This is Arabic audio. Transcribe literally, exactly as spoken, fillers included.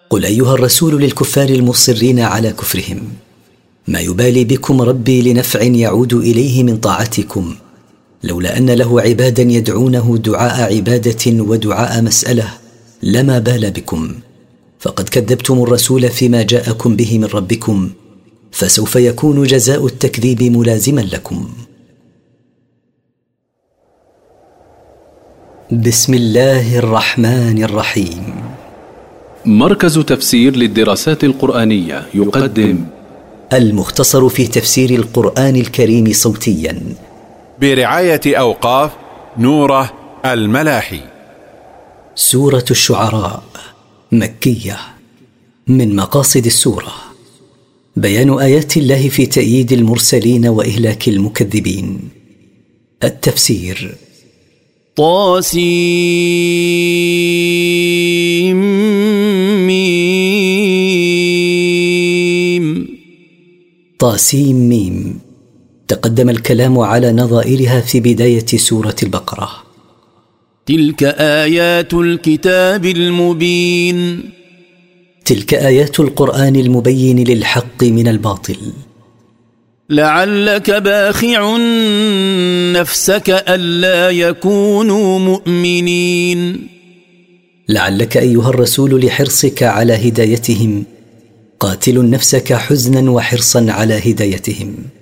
قل أيها الرسول للكفار المصرين على كفرهم: ما يبالي بكم ربي لنفع يعود إليه من طاعتكم، لولا أن له عبادا يدعونه دعاء عبادة ودعاء مسألة لما بال بكم، فقد كذبتم الرسول فيما جاءكم به من ربكم، فسوف يكون جزاء التكذيب ملازما لكم. بسم الله الرحمن الرحيم. مركز تفسير للدراسات القرآنية يقدم المختصر في تفسير القرآن الكريم صوتيا برعاية أوقاف نوره الملاحي. سورة الشعراء مكية. من مقاصد السورة بيان آيات الله في تأييد المرسلين وإهلاك المكذبين. التفسير: طاسيم ميم. طاسيم ميم. تقدم الكلام على نظائرها في بداية سورة البقرة. تلك آيات الكتاب المبين. تلك آيات القرآن المبين للحق من الباطل. لعلك باخع نفسك ألا يكونوا مؤمنين. لعلك أيها الرسول لحرصك على هدايتهم قاتل نفسك حزنا وحرصا على هدايتهم.